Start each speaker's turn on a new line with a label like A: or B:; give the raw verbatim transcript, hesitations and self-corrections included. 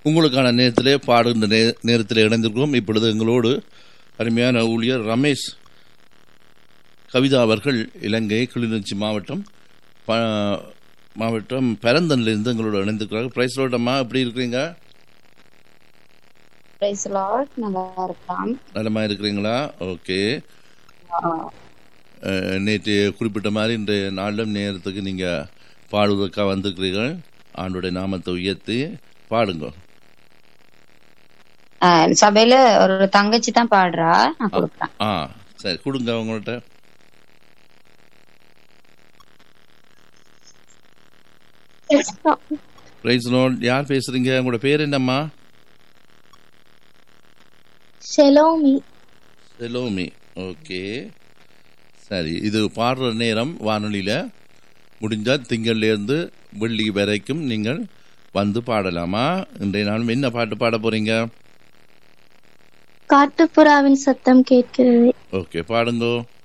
A: உங்களுக்கான நேரத்திலே பாடுகின்ற நே நேரத்தில் இணைந்திருக்கிறோம். இப்பொழுது எங்களோடு அருமையான ஊழியர் ரமேஷ் கவிதா அவர்கள் இலங்கை கிளிநொச்சி மாவட்டம் மாவட்டம் பரந்தனிலிருந்து எங்களோட இணைந்திருக்கிறார்கள். பிரைஸ் லார்ட் அம்மா, எப்படி இருக்கிறீங்க?
B: பிரைஸ் லார்ட், நல்லா இருக்கலாம்.
A: நலமா இருக்கிறீங்களா? ஓகே. நேற்று குறிப்பிட்ட மாதிரி இன்றைய நாளிலும் நேரத்துக்கு நீங்க பாடுவதற்காக வந்திருக்கிறீர்கள். ஆண்டுடைய நாமத்தை உயர்த்தி பாடுங்க.
B: சபையில ஒரு தங்கச்சி தான் பாடுறா, நான் கொடுக்குறேன்.
A: ஆ சரி, கொடுங்க அவங்கள்ட்ட. Price Lord. யார் பேசுறீங்க? உங்களோட பேர் என்னம்மா?
C: செலோமி.
A: செலோமி. ஓகே சரி. இது பாடுற நேரம் வானொலியில முடிஞ்சால் திங்கள்ல இருந்து வெள்ளி வரைக்கும் நீங்கள் வந்து பாடலாமா? இன்றைய நாளும் என்ன பாட்டு பாட போறீங்க?
C: காட்டுப்புறாவின் சத்தம் கேட்கிறது.
A: ஓகே, பாடுங்க.